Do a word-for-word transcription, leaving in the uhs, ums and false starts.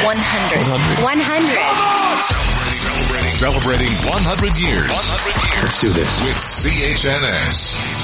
one hundred. one hundred. Celebrating one hundred years. Let's do this. With C H N S.